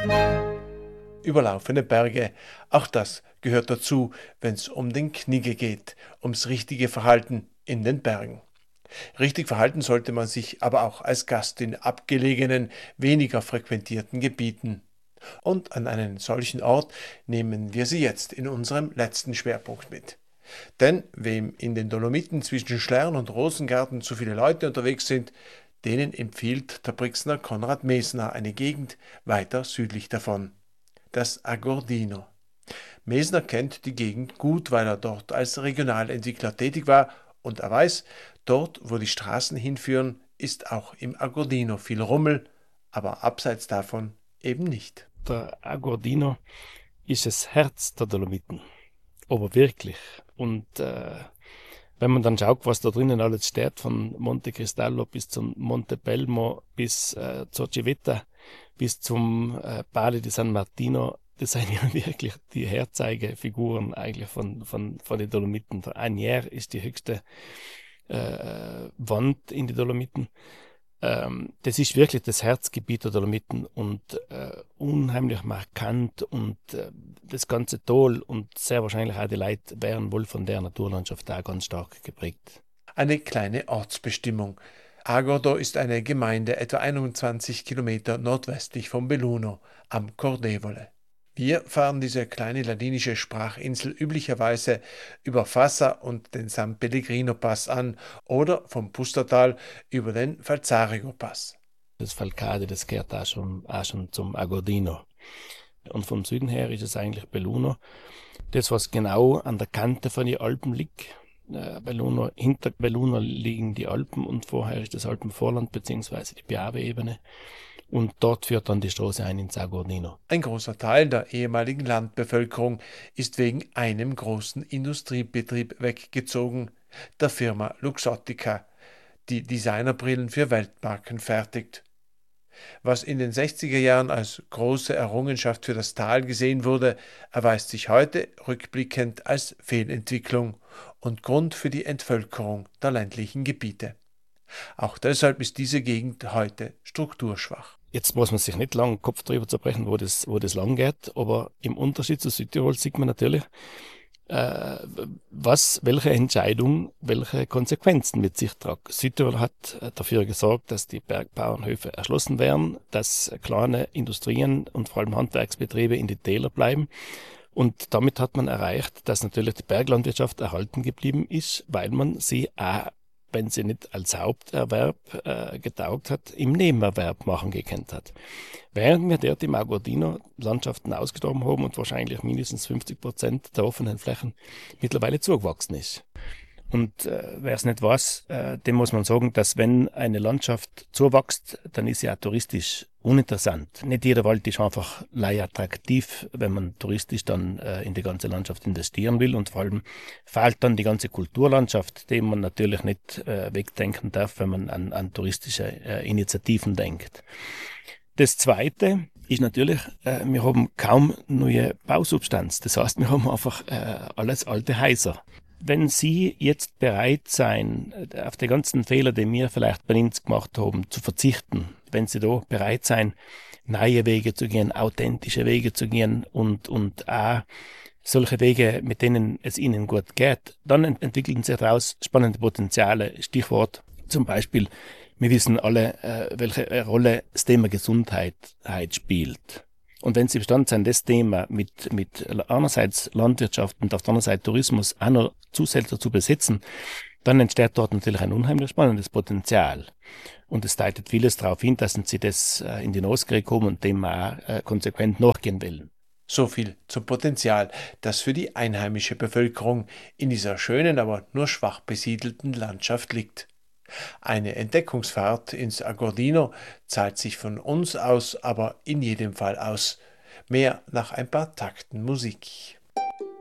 Überlaufene Berge, auch das gehört dazu, wenn es um den Knigge geht, ums richtige Verhalten in den Bergen. Richtig verhalten sollte man sich aber auch als Gast in abgelegenen, weniger frequentierten Gebieten. Und an einen solchen Ort nehmen wir Sie jetzt in unserem letzten Schwerpunkt mit. Denn wem in den Dolomiten zwischen Schlern und Rosengarten zu viele Leute unterwegs sind, denen empfiehlt der Brixner Konrad Mesner eine Gegend weiter südlich davon, das Agordino. Mesner kennt die Gegend gut, weil er dort als Regionalentwickler tätig war und er weiß, dort, wo die Straßen hinführen, ist auch im Agordino viel Rummel, aber abseits davon eben nicht. Der Agordino ist das Herz der Dolomiten, aber wirklich. Und wenn man dann schaut, was da drinnen alles steht, von Monte Cristallo bis zum Monte Pelmo, bis zur Civetta, bis zum Pale di San Martino, das sind ja wirklich die Herzeigefiguren eigentlich von den Dolomiten. Der Agnières ist die höchste Wand in die Dolomiten. Das ist wirklich das Herzgebiet der Dolomiten und unheimlich markant und das ganze Tal und sehr wahrscheinlich auch die Leute wären wohl von der Naturlandschaft auch ganz stark geprägt. Eine kleine Ortsbestimmung. Agordo ist eine Gemeinde etwa 21 Kilometer nordwestlich von Belluno am Cordevole. Wir fahren diese kleine ladinische Sprachinsel üblicherweise über Fassa und den San Pellegrino Pass an oder vom Pustertal über den Falzarigo Pass. Das Falcade, das gehört auch schon zum Agordino. Und vom Süden her ist es eigentlich Belluno, das was genau an der Kante von den Alpen liegt. Hinter Belluno liegen die Alpen und vorher ist das Alpenvorland bzw. die Piave-Ebene. Und dort führt dann die Straße ein ins Agordino. Ein großer Teil der ehemaligen Landbevölkerung ist wegen einem großen Industriebetrieb weggezogen, der Firma Luxottica, die Designerbrillen für Weltmarken fertigt. Was in den 60er Jahren als große Errungenschaft für das Tal gesehen wurde, erweist sich heute rückblickend als Fehlentwicklung und Grund für die Entvölkerung der ländlichen Gebiete. Auch deshalb ist diese Gegend heute strukturschwach. Jetzt muss man sich nicht lange den Kopf darüber zerbrechen, wo das lang geht, aber im Unterschied zu Südtirol sieht man natürlich, welche Entscheidung, welche Konsequenzen mit sich tragt. Südtirol hat dafür gesorgt, dass die Bergbauernhöfe erschlossen werden, dass kleine Industrien und vor allem Handwerksbetriebe in die Täler bleiben. Und damit hat man erreicht, dass natürlich die Berglandwirtschaft erhalten geblieben ist, weil man sie auch, wenn sie nicht als Haupterwerb getaugt hat, im Nebenerwerb machen gekannt hat. Während wir dort im Agordino Landschaften ausgestorben haben und wahrscheinlich mindestens 50% der offenen Flächen mittlerweile zugewachsen ist. Und wer es nicht weiß, dem muss man sagen, dass wenn eine Landschaft zuwächst, dann ist sie auch touristisch uninteressant. Nicht jeder Wald ist einfach attraktiv, wenn man touristisch dann in die ganze Landschaft investieren will. Und vor allem fehlt dann die ganze Kulturlandschaft, die man natürlich nicht wegdenken darf, wenn man an touristische Initiativen denkt. Das Zweite ist natürlich, wir haben kaum neue Bausubstanz. Das heißt, wir haben einfach alles alte Häuser. Wenn Sie jetzt bereit sein, auf die ganzen Fehler, die wir vielleicht bei uns gemacht haben, zu verzichten, wenn Sie da bereit sein, neue Wege zu gehen, authentische Wege zu gehen und auch solche Wege, mit denen es Ihnen gut geht, dann entwickeln sich daraus spannende Potenziale. Stichwort zum Beispiel, wir wissen alle, welche Rolle das Thema Gesundheit spielt. Und wenn Sie bestand sind, das Thema mit einerseits Landwirtschaft und auf der anderen Seite Tourismus auch noch zusätzlich zu besetzen, dann entsteht dort natürlich ein unheimlich spannendes Potenzial. Und es deutet vieles darauf hin, dass Sie das in die Nase kommen und dem auch konsequent nachgehen wollen. So viel zum Potenzial, das für die einheimische Bevölkerung in dieser schönen, aber nur schwach besiedelten Landschaft liegt. Eine Entdeckungsfahrt ins Agordino zahlt sich von uns aus aber in jedem Fall aus. Mehr nach ein paar Takten Musik.